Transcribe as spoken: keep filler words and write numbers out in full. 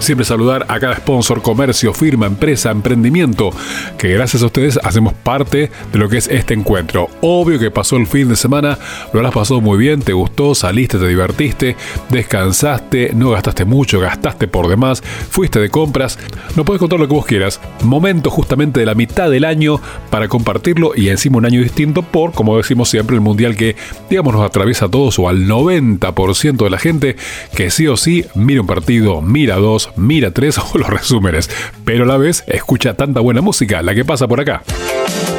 Siempre saludar a cada sponsor, comercio, firma, empresa, emprendimiento, que gracias a ustedes hacemos parte de lo que es este encuentro. Obvio que pasó el fin de semana, lo habrás pasado muy bien, te gustó, saliste, te divertiste, descansaste, no gastaste mucho, gastaste por demás, fuiste de compras. No puedes contar lo que vos quieras. Momento justamente de la mitad del año para compartirlo y encima un año distinto por, como decimos siempre, el mundial que, digamos, nos atraviesa a todos o al noventa por ciento de la gente que sí o sí mira un partido, mira dos, mira tres o los resúmenes, pero a la vez escucha tanta buena música, la que pasa por acá.